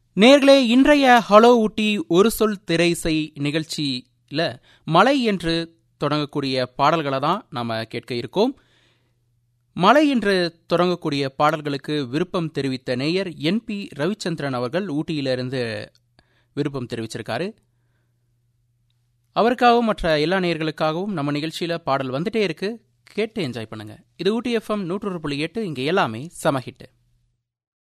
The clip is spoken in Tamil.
நேர்களே, இன்றைய ஹலோ ஊட்டி ஒரு சொல் திரைசை நிகழ்ச்சியில் மலை என்று தொடங்கக்கூடிய பாடல்களை தான் நாம் கேட்க இருக்கோம். மலை என்று தொடங்கக்கூடிய பாடல்களுக்கு விருப்பம் தெரிவித்த நேயர் NP ரவிச்சந்திரன் அவர்கள் ஊட்டியிலிருந்து விருப்பம் தெரிவிச்சிருக்காரு. அவருக்காகவும் மற்ற எல்லா நேயர்களுக்காகவும் நம்ம நிகழ்ச்சியில் பாடல் வந்துட்டே இருக்கு, கேட்டு என்ஜாய் பண்ணுங்க. இது ஊட்டி FM 100.8. இங்கே எல்லாமே சமஹிட்டு.